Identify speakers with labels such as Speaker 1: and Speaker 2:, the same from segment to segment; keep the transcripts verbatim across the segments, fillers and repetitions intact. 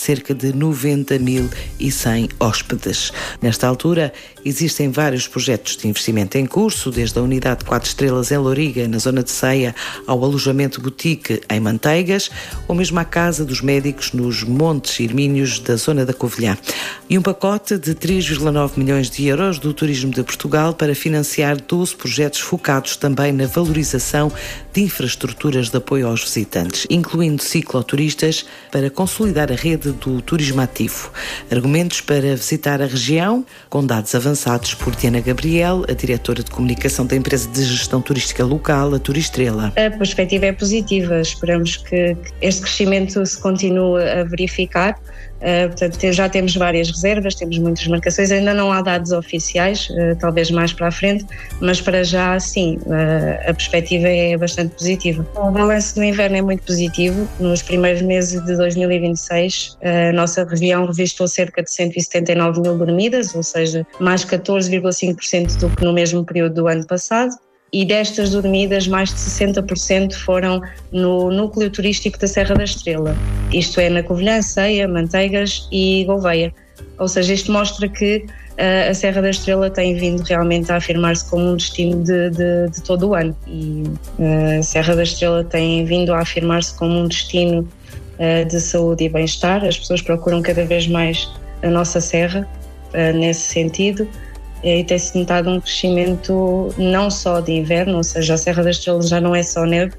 Speaker 1: cerca de noventa mil e cem hóspedes. Nesta altura, existem vários projetos de investimento em curso, desde a unidade de quatro estrelas em Louriga, na zona de Ceia, ao alojamento boutique em Manteigas, ou mesmo à Casa dos Médicos nos Montes Irmínios da zona da Covilhã. E um pacote de três vírgula nove milhões de euros do Turismo de Portugal para financiar doze projetos focados também na valorização de infraestruturas de apoio aos visitantes, incluindo cicloturistas, para consolidar a rede do turismo ativo. Argumentos para visitar a região, com dados avançados por Diana Gabriel, a diretora de comunicação da empresa de gestão turística local, a Turistrela.
Speaker 2: A perspectiva é positiva, esperamos que este crescimento se continue a verificar. Uh, portanto, já temos várias reservas, temos muitas marcações, ainda não há dados oficiais, uh, talvez mais para a frente, mas para já sim, uh, a perspectiva é bastante positiva. O balanço do inverno é muito positivo. Nos primeiros meses de dois mil e vinte e seis, a nossa região registrou cerca de cento e setenta e nove mil dormidas, ou seja, mais catorze vírgula cinco por cento do que no mesmo período do ano passado. E destas dormidas, mais de sessenta por cento foram no núcleo turístico da Serra da Estrela. Isto é, na Covilhã, Ceia, Manteigas e Gouveia. Ou seja, isto mostra que uh, a Serra da Estrela tem vindo realmente a afirmar-se como um destino de, de, de todo o ano. E uh, a Serra da Estrela tem vindo a afirmar-se como um destino uh, de saúde e bem-estar. As pessoas procuram cada vez mais a nossa serra uh, nesse sentido. E tem-se notado um crescimento não só de inverno, ou seja, a Serra da Estrela já não é só neve,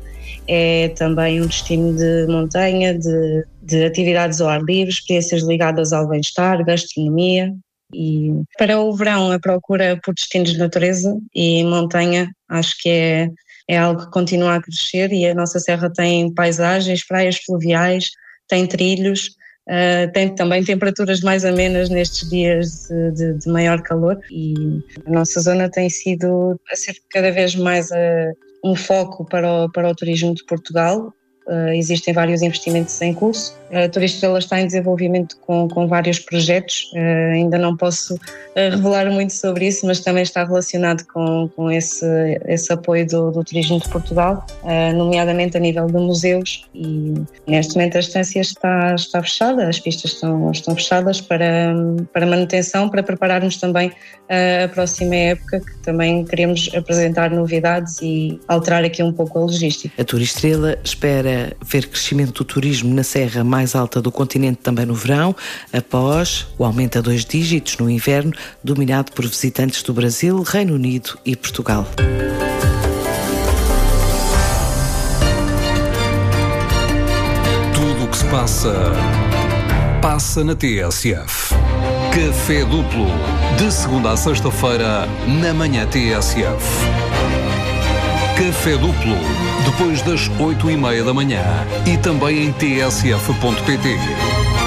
Speaker 2: é também um destino de montanha, de, de atividades ao ar livre, experiências ligadas ao bem-estar, gastronomia. E para o verão, a procura por destinos de natureza e montanha acho que é, é algo que continua a crescer, e a nossa serra tem paisagens, praias fluviais, tem trilhos. Uh, tem também temperaturas mais amenas nestes dias de, de, de maior calor, e a nossa zona tem sido a ser cada vez mais uh, um foco para o, para o turismo de Portugal. Uh, existem vários investimentos em curso. A Turistrela está em desenvolvimento com, com vários projetos. Uh, ainda não posso uh, revelar muito sobre isso, mas também está relacionado com, com esse, esse apoio do, do turismo de Portugal, uh, nomeadamente a nível de museus. E neste momento a estância está, está fechada, as pistas estão, estão fechadas para, para manutenção, para prepararmos também uh, a próxima época, que também queremos apresentar novidades e alterar aqui um pouco a logística.
Speaker 1: A Turistrela espera ver crescimento do turismo na serra mais alta do continente também no verão, após o aumento a dois dígitos no inverno, dominado por visitantes do Brasil, Reino Unido e Portugal.
Speaker 3: Tudo o que se passa, passa na T S F. Café Duplo, de segunda a sexta-feira, na manhã T S F. Café Duplo, depois das oito e meia da manhã, e também em t s f ponto p t.